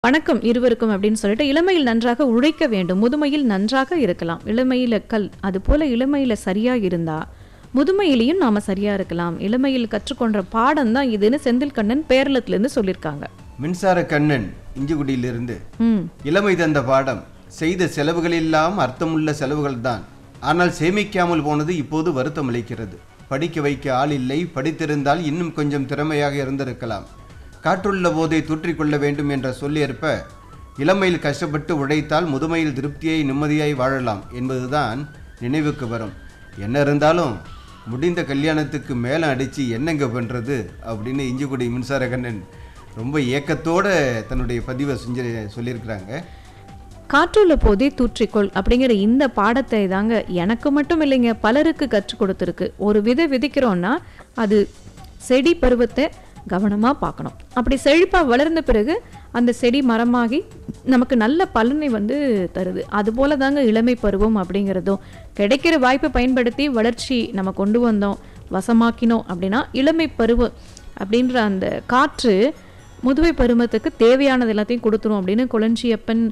வணக்கம் இருவருக்கும் அப்படின்னு சொல்லிட்டு இளமையில் நன்றாக உழைக்க வேண்டும், முதுமையில் நன்றாக இருக்கலாம். இளமையில கல், அது போல இளமையில சரியா இருந்தா முதுமையிலையும் நாம சரியா இருக்கலாம். இளமையில் கற்றுக்கொண்ட பாடம் தான் இதுன்னு செந்தில் கண்ணன் பேரளத்துல இருந்து சொல்லியிருக்காங்க. மின்சார கண்ணன் இஞ்சிக்குடியிலிருந்து இளமை தந்த பாடம், செய்த செலவுகள் எல்லாம் அர்த்தமுள்ள செலவுகள் தான், ஆனால் சேமிக்காமல் போனது இப்போது வருத்தம் அளிக்கிறது. படிக்க வைக்க ஆள் இல்லை, படித்திருந்தால் இன்னும் கொஞ்சம் திறமையாக இருந்திருக்கலாம். காற்றுள்ள போதை தூற்றிக்கொள்ள வேண்டும் என்ற சொல்லேற்ப இளமையில் கஷ்டப்பட்டு உழைத்தால் முதுமையில் திருப்தியை நிம்மதியாய் வாழலாம் என்பதுதான் நினைவுக்கு வரும். என்ன இருந்தாலும் முடிந்த கல்யாணத்துக்கு மேலே அடித்து என்னங்க பண்ணுறது அப்படின்னு இஞ்சிக்குடி மின்சார கண்ணன் ரொம்ப ஏக்கத்தோடு தன்னுடைய பதிவை சொல்லியிருக்கிறாங்க. காற்றுள்ள போதே தூற்றிக்கொள் அப்படிங்கிற இந்த பாடத்தை தாங்க எனக்கு மட்டும் இல்லைங்க, பலருக்கு கற்றுக் கொடுத்துருக்கு. ஒரு விதை விதைக்கிறோன்னா அது செடி பருவத்தை கவனமாக பார்க்கணும். அப்படி செழிப்பாக வளர்ந்த பிறகு அந்த செடி மரமாகி நமக்கு நல்ல பலனை தருது. அதுபோல தாங்க இளமை பருவம் அப்படிங்கிறதும். கிடைக்கிற வாய்ப்பை பயன்படுத்தி வளர்ச்சி நம்ம கொண்டு வந்தோம், வசமாக்கினோம் அப்படின்னா இளமை பருவம் அப்படின்ற அந்த காற்று முதுமை பருவத்துக்கு தேவையானது எல்லாத்தையும் கொடுத்துரும் அப்படின்னு கொளஞ்சியப்பன்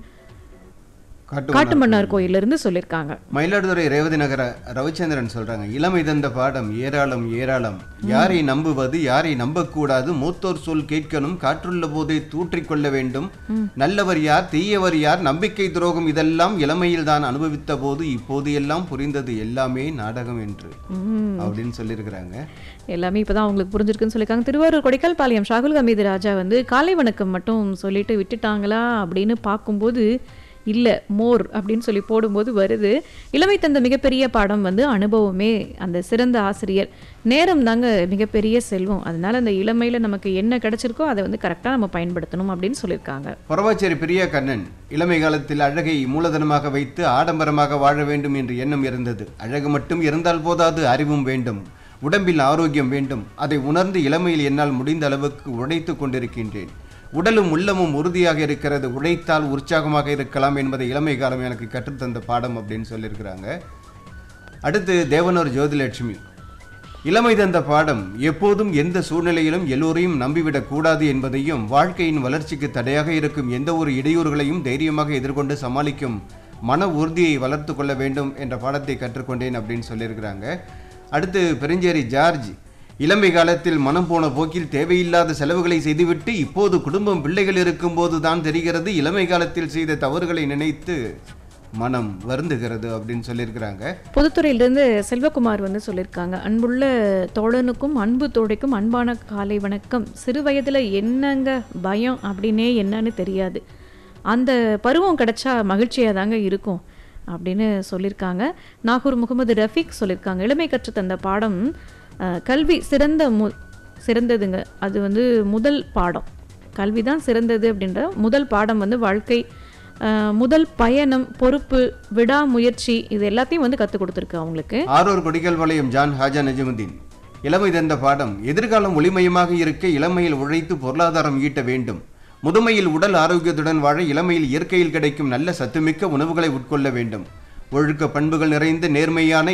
காட்டுமன்னார் கோயிலிருந்து சொல்லியிருக்காங்க. மயிலாடுதுறை ரேவதி நகர ரவிச்சந்திரன் சொல்றாங்க, இளமை தந்த பாடம் ஏராளம் ஏராளம், யாரை நம்புவது யாரை நம்பக்கூடாது, மூத்தோர் சொல் கேட்கணும், காற்றுள்ள போதை தூற்றிக்கொள்ள வேண்டும், நல்லவர் யார் தீயவர் யார், நம்பிக்கை துரோகம் இதெல்லாம் இளமையில் தான் அனுபவித்த போது இப்போது எல்லாம் புரிந்தது எல்லாமே நாடகம் என்று அப்படின்னு சொல்லியிருக்கிறாங்க. எல்லாமே இப்போதான் அவங்களுக்கு புரிஞ்சிருக்குன்னு சொல்லியிருக்காங்க. திருவாரூர் கொடைக்கால் பாளையம் ஷாகுல் ஹமீது ராஜா காலை வணக்கம் மட்டும் சொல்லிட்டு விட்டுட்டாங்களா அப்படின்னு பார்க்கும்போது இல்லை மோர் அப்படின்னு சொல்லி போடும்போது வருது. இளமை தந்த மிகப்பெரிய பாடம் அனுபவமே, அந்த சிறந்த ஆசிரியர். நேரம் தாங்க மிகப்பெரிய செல்வம். அதனால அந்த இளமையில் நமக்கு என்ன கிடைச்சிருக்கோ அதை கரெக்டாக நம்ம பயன்படுத்தணும் அப்படின்னு சொல்லியிருக்காங்க. பரவாச்சேரி பிரியா கண்ணன், இளமை காலத்தில் அழகை மூலதனமாக வைத்து ஆடம்பரமாக வாழ வேண்டும் என்று எண்ணம் இருந்தது. அழகு மட்டும் இருந்தால் போதாது, அறிவும் வேண்டும், உடம்பில் ஆரோக்கியம் வேண்டும். அதை உணர்ந்து இளமையில் என்னால் முடிந்த அளவுக்கு உழைத்து கொண்டிருக்கின்றேன். உடலும் உள்ளமும் உறுதியாக இருக்கிறது, உழைத்தால் உற்சாகமாக இருக்கலாம் என்பதை இளமை காலம் எனக்கு கற்றுத்தந்த பாடம் அப்படின்னு சொல்லியிருக்கிறாங்க. அடுத்து தேவனூர் ஜோதிலட்சுமி, இளமை தந்த பாடம், எப்போதும் எந்த சூழ்நிலையிலும் எல்லோரையும் நம்பிவிடக் கூடாது என்பதையும், வாழ்க்கையின் வளர்ச்சிக்கு தடையாக இருக்கும் எந்த ஒரு இடையூறுகளையும் தைரியமாக எதிர்கொண்டு சமாளிக்கும் மன உறுதியை வளர்த்து கொள்ள வேண்டும் என்ற பாடத்தை கற்றுக்கொண்டேன் அப்படின்னு சொல்லியிருக்கிறாங்க. அடுத்து பெருஞ்சேரி ஜார்ஜ், இளமை காலத்தில் மனம் போன போக்கில் தேவையில்லாத செலவுகளை செய்துவிட்டு இப்போது குடும்பம் பிள்ளைகள் இருக்கும் போது தான் தெரிகிறது இளமை காலத்தில் செய்த தவறுகளை நினைத்து மனம் வருந்துகிறது அப்படின்னு சொல்லியிருக்கிறாங்க. பொதுத்துறையிலிருந்து செல்வகுமார் சொல்லியிருக்காங்க, அன்புள்ள தோழனுக்கும் அன்பு தோடைக்கும் அன்பான காலை வணக்கம். சிறு வயதில் என்னங்க பயம் அப்படின்னே என்னன்னு தெரியாது, அந்த பருவம் கிடைச்சா மகிழ்ச்சியாக தாங்க இருக்கும் அப்படின்னு சொல்லியிருக்காங்க. நாகூர் முகமது ரஃபீக் சொல்லியிருக்காங்க, இளமை கற்று தந்த பாடம் கல்வி சிறந்ததுங்க. அது முதல் பாடம், கல்வி தான் சிறந்தது அப்படின்ற முதல் பாடம் வாழ்க்கை முதல் பயணம், பொறுப்பு, விடாமுயற்சி, இது எல்லாத்தையும் கற்றுக் கொடுத்துருக்கு அவங்களுக்கு. ஆரூர் கொடிக்கல் வளையம் ஜான் ஹாஜா நஜமுதீன், இளமை தந்த பாடம், எதிர்காலம் ஒளிமயமாக இருக்க இளமையில் உழைத்து பொருளாதாரம் ஈட்ட வேண்டும், முதுமையில் உடல் ஆரோக்கியத்துடன் வாழ இளமையில் இயற்கையில் கிடைக்கும் நல்ல சத்துமிக்க உணவுகளை உட்கொள்ள வேண்டும், ஒழுக்க பண்புகள் நிறைந்த நேர்மையான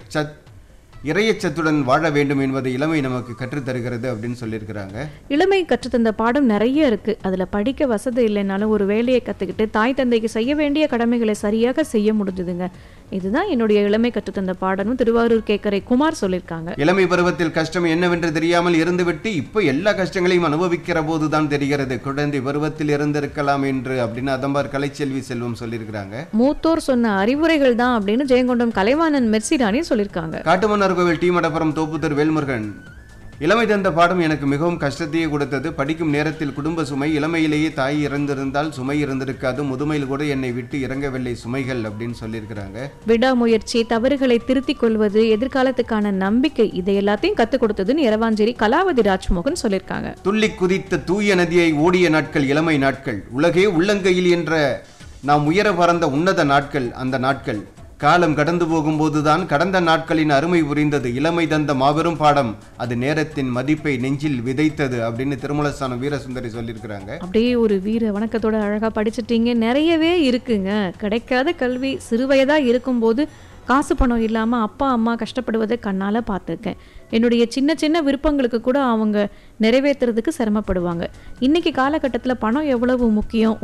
இறையச்சத்துடன் வாழ வேண்டும் என்பதை இளமை நமக்கு கற்றுத்தருகிறது அப்படின்னு சொல்லியிருக்கிறாங்க. இளமை கற்றுத்தந்த பாடம் நிறைய இருக்கு. அதுல படிக்க வசதி இல்லைனாலும் ஒரு வேலையை கத்துக்கிட்டு தாய் தந்தைக்கு செய்ய வேண்டிய கடமைகளை சரியாக செய்ய முடிஞ்சுதுங்க. இதுதான் என்னுடைய இளமை கற்றுத்தந்த பாடமும் திருவாரூர் கேக்கரை குமார் சொல்லியிருக்காங்க. இளமை பருவத்தில் கஷ்டம் என்னவென்று தெரியாமல் இருந்துவிட்டு இப்போ எல்லா கஷ்டங்களையும் அனுபவிக்கிற போதுதான் தெரிகிறது குழந்தை பருவத்தில் இருந்திருக்கலாம் என்று அப்படின்னு அதம்பார் கலைச்செல்வி செல்வம் சொல்லியிருக்கிறாங்க. மூத்தோர் சொன்ன அறிவுரைகள் தான் அப்படின்னு ஜெயங்கொண்டம் கலைவாணன் மெர்சிராணி சொல்லியிருக்காங்க. காட்டுமன்னார் கோவில் டி மடப்புரம் தோப்புத்தர் வேல்முருகன், இளமை தந்த பாடம் எனக்கு மிகவும் கஷ்டத்தையே கொடுத்தது. படிக்கும் நேரத்தில் குடும்ப சுமை, இளமையிலேயே தாய் இறந்திருந்தால் சுமை இருந்திருக்காது, முதுமையில் கூட என்னை விட்டு இறங்கவில்லை சுமைகள் அப்படின்னு சொல்லியிருக்கிறாங்க. விடாமுயற்சி, தவறுகளை திருத்திக் கொள்வது, எதிர்காலத்துக்கான நம்பிக்கை, இதை எல்லாத்தையும் கற்றுக் கொடுத்ததுன்னு இரவாஞ்சேரி கலாவதி ராஜ்மோகன் சொல்லியிருக்காங்க. துள்ளி குதித்த தூய நதியை ஓடிய நாட்கள் இளமை நாட்கள், உலகே உள்ளங்கையில் என்ற நாம் உயர பறந்த உன்னத நாட்கள் அந்த நாட்கள், காலம் கடந்து போகும்போதுதான் கடந்த நாட்களின் அருமை புரிந்தது, இளமை தந்த மாபெரும் பாடம், அது நேரத்தின் மதிப்பை நெஞ்சில் விதைத்தது அப்படின்னு திருமலஸ்தானம் வீரசுந்தரி சொல்லியிருக்கிறாங்க. அப்படியே ஒரு வீர வணக்கத்தோட அழகா படிச்சுட்டீங்க. நிறையவே இருக்குங்க. கிடைக்காத கல்வி, சிறுவயதா இருக்கும்போது காசு பணம் இல்லாமல் அப்பா அம்மா கஷ்டப்படுவதை கண்ணால் பார்த்துருக்கேன். என்னுடைய சின்ன சின்ன விருப்பங்களுக்கு கூட அவங்க நிறைவேற்றுறதுக்கு சிரமப்படுவாங்க. இன்றைக்கி காலகட்டத்தில் பணம் எவ்வளவு முக்கியம்,